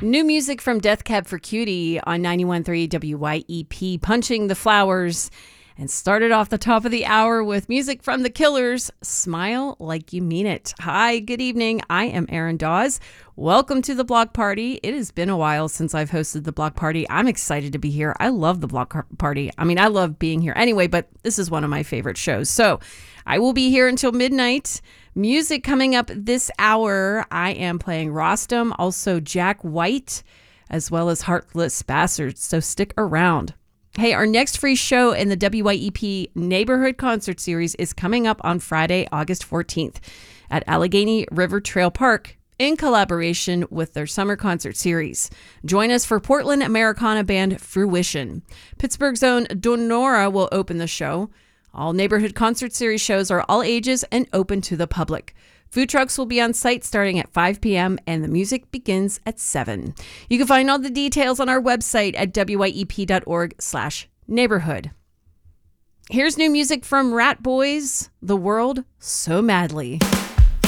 New music from Death Cab for Cutie on 91.3 WYEP, Punching the Flowers. And started off the top of the hour with music from The Killers, Smile Like You Mean It. Hi, good evening. I am Erin Dawes. Welcome to the Block Party. It has been a while since I've hosted the Block Party. I'm excited to be here. I love the Block Party. I mean, I love being here anyway, but this is one of my favorite shows. So I will be here until midnight. Music coming up this hour. I am playing Rostam, also Jack White, as well as Heartless Bastards. So stick around. Hey, our next free show in the WYEP Neighborhood Concert Series is coming up on Friday, August 14th at Allegheny River Trail Park in collaboration with their summer concert series. Join us for Portland Americana band Fruition. Pittsburgh's own Donora will open the show. All Neighborhood Concert Series shows are all ages and open to the public. Food trucks will be on site starting at 5 p.m. and the music begins at 7. You can find all the details on our website at wyep.org/neighborhood. Here's new music from Rat Boys, The World So Madly.